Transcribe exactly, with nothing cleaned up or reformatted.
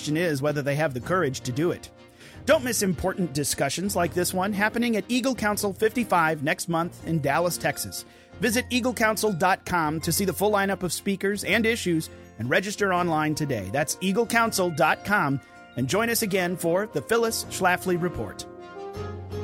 question is whether they have the courage to do it. Don't miss important discussions like this one happening at Eagle Council fifty-five next month in Dallas, Texas. Visit eagle council dot com to see the full lineup of speakers and issues and register online today. That's eagle council dot com, and join us again for the Phyllis Schlafly Report.